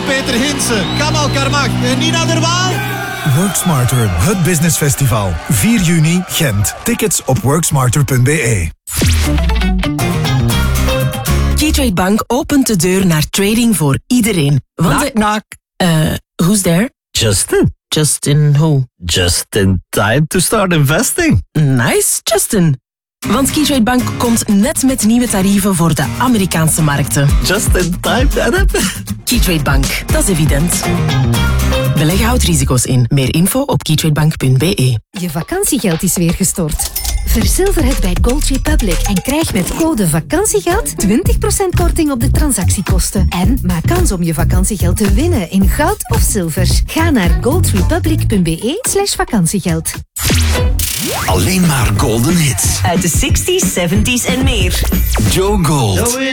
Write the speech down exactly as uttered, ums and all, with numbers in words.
Peter Hinsen, Kamal Karmach en Nina der Waal. Work Smarter, het business festival. vier juni, Gent. Tickets op worksmarter punt b e. Keytrade Bank opent de deur naar trading voor iedereen. Want Knock, knock. Uh, who's there? Justin. Justin who? Just in time to start investing. Nice, Justin. Want Keytrade Bank komt net met nieuwe tarieven voor de Amerikaanse markten. Just in time, Adam. Keytrade Bank, dat is evident. Beleggen houdt risico's in. Meer info op keytradebank punt b e. Je vakantiegeld is weer gestort. Verzilver het bij Gold Republic en krijg met code vakantiegeld twintig procent korting op de transactiekosten. En maak kans om je vakantiegeld te winnen in goud of zilver. Ga naar goldrepublic punt b e slash vakantiegeld. Alleen maar golden hits. Uit de zestig's, zeventig's en meer. Joe Gold.